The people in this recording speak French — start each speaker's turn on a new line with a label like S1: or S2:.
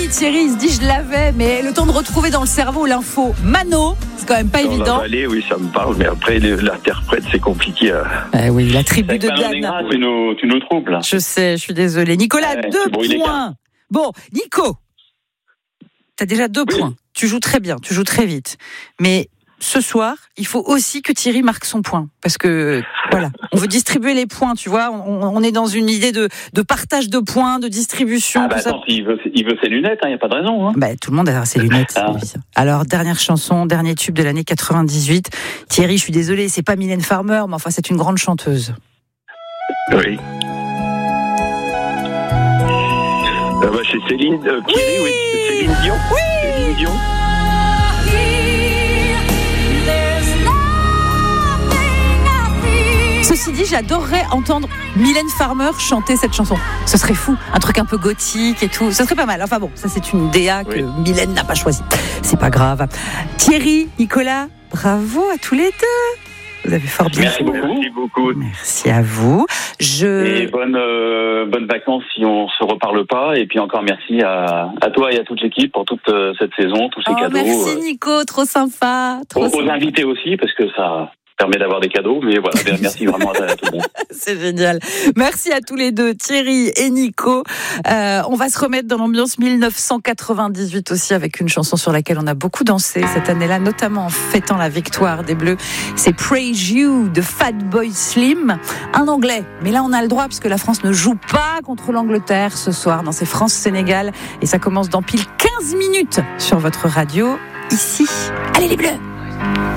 S1: Thierry, il se dit je l'avais, mais le temps de retrouver dans le cerveau l'info. Mano, c'est quand même pas
S2: Dans
S1: évident.
S2: La vallée, oui, ça me parle, mais après, l'interprète, c'est compliqué.
S1: Oui, la tribu de
S3: Diane. Tu nous troubles.
S1: Je sais, je suis désolée. Nicolas, 2 points. Bon, Nico, t'as déjà 2 points. Tu joues très bien, tu joues très vite. Mais ce soir, il faut aussi que Thierry marque son point. Parce que, voilà, on veut distribuer les points, tu vois. On est dans une idée de partage de points, de distribution.
S3: Attends, il veut ses lunettes, il n'y a pas de raison.
S1: Tout le monde a ses lunettes. Alors, dernière chanson, dernier tube de l'année 98. Thierry, je suis désolée, c'est pas Mylène Farmer, mais enfin, c'est une grande chanteuse.
S2: Oui. C'est Céline Thierry, oui. C'est Céline Dion.
S1: Oui.
S2: Céline Dion.
S1: Ceci dit, j'adorerais entendre Mylène Farmer chanter cette chanson. Ce serait fou, un truc un peu gothique et tout. Ce serait pas mal. Enfin bon, ça c'est une DA que Mylène n'a pas choisie. C'est pas grave. Thierry, Nicolas, bravo à tous les deux. Vous avez fort bien
S3: Merci
S1: fait.
S3: beaucoup.
S1: Merci à vous.
S3: Et bonnes vacances si on se reparle pas. Et puis encore merci à toi et à toute l'équipe pour toute cette saison, tous ces cadeaux.
S1: Merci Nico, trop sympa.
S3: Aux invités aussi, parce que ça permet d'avoir des cadeaux, mais voilà, merci vraiment à tout le monde.
S1: C'est génial. Merci à tous les deux, Thierry et Nico. On va se remettre dans l'ambiance 1998 aussi avec une chanson sur laquelle on a beaucoup dansé cette année-là, notamment en fêtant la victoire des Bleus. C'est Praise You de Fatboy Slim. Un anglais, mais là on a le droit puisque la France ne joue pas contre l'Angleterre ce soir. Non, c'est France-Sénégal et ça commence dans pile 15 minutes sur votre radio ici. Allez les Bleus!